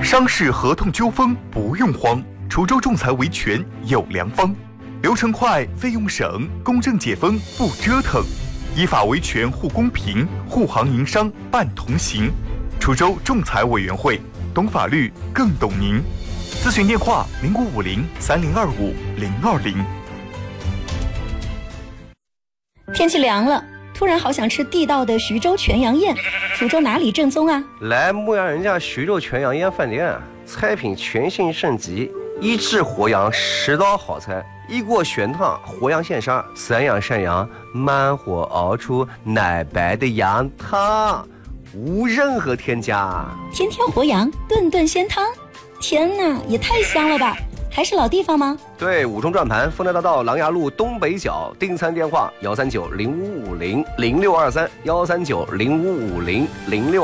商事合同纠纷不用慌，滁州仲裁维权有良方，流程快，费用省，公正解封不折腾，依法维权护公平，护行营商办同行。滁州仲裁委员会，懂法律更懂您。咨询电话05503025-020。 天气凉了，突然好想吃地道的徐州全羊宴。滁州哪里正宗啊？ 来牧羊人家徐州全羊宴饭店，菜品全新升级，一制活羊10道好菜，一锅玄汤活羊现杀，3样山羊慢火熬出奶白的羊汤，无任何添加。 天天活羊，顿顿鲜汤，天哪，也太香了吧！还是老地方吗？ 对，五中转盘，丰德大道琅琊路东北角，订餐电话13905500623，139055006。